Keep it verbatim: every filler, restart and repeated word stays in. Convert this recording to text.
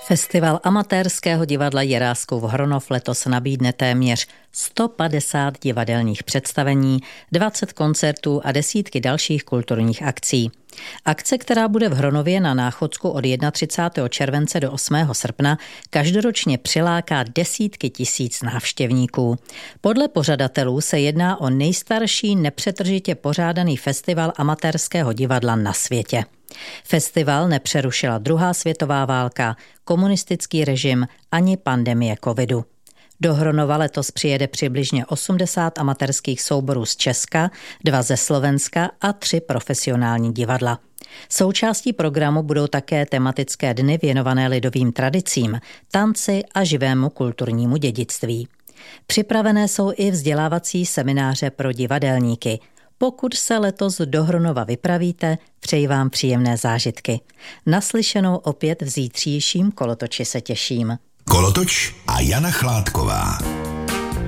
Festival amatérského divadla Jiráskův Hronov letos nabídne téměř sto padesát divadelních představení, dvacet koncertů a desítky dalších kulturních akcí. Akce, která bude v Hronově na Náchodsku od třicátého prvního července do osmého srpna, každoročně přiláká desítky tisíc návštěvníků. Podle pořadatelů se jedná o nejstarší nepřetržitě pořádaný festival amatérského divadla na světě. Festival nepřerušila druhá světová válka, komunistický režim ani pandemie covidu. Do Hronova letos přijede přibližně osmdesát amatérských souborů z Česka, dva ze Slovenska a tři profesionální divadla. Součástí programu budou také tematické dny věnované lidovým tradicím, tanci a živému kulturnímu dědictví. Připravené jsou i vzdělávací semináře pro divadelníky. Pokud se letos do Hronova vypravíte, přeji vám příjemné zážitky. Naslyšenou opět v zítřejším Kolotoči se těším. Kolotoč a Jana Chládková.